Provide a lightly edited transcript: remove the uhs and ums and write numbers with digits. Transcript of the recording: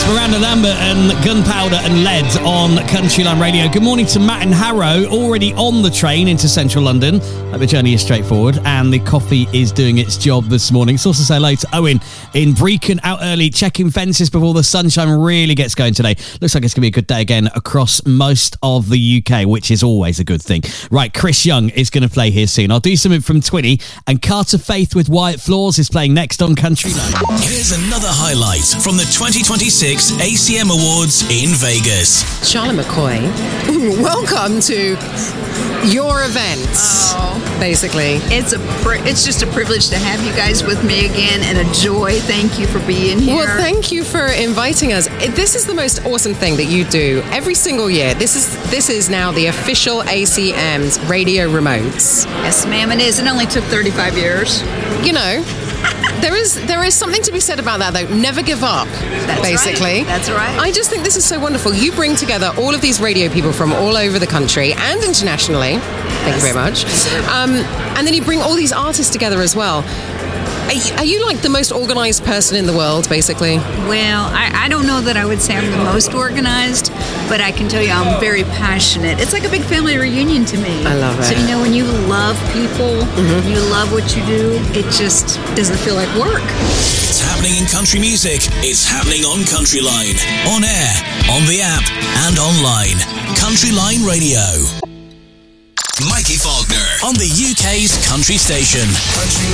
Miranda Lambert and Gunpowder and Lead on Countryline Radio. Good morning to Matt and Harrow, already on the train into central London. The journey is straightforward and the coffee is doing its job this morning. Let's also say hello to Owen in Brecon, out early, checking fences before the sunshine really gets going today. Looks like it's going to be a good day again across most of the UK, which is always a good thing. Right, Chris Young is going to play here soon. I'll do something from Twinny, and Carter Faith with Wyatt Floors is playing next on Countryline. Here's another highlight from the 2026 ACM Awards in Vegas. Charlotte McCoy, welcome to your event. Basically, it's just a privilege to have you guys with me again, and a joy. Thank you for being here. Well, thank you for inviting us. This is the most awesome thing that you do every single year. This is now the official ACM's radio remotes. Yes, ma'am, it is. It only took 35 years. You know, there is something to be said about that, though. Never give up. Basically. That's right. I just think this is so wonderful. You bring together all of these radio people from all over the country and internationally. Thank you very much. And then you bring all these artists together as well. Are you like the most organized person in the world, basically? Well, I don't know that I would say I'm the most organized, but I can tell you I'm very passionate. It's like a big family reunion to me. I love it. So, when you love people, you love what you do, it just doesn't feel like work. It's happening in country music. It's happening on Countryline. On air, on the app, and online. Countryline Radio. Mikey Faulkner on the UK's country station. Countryline.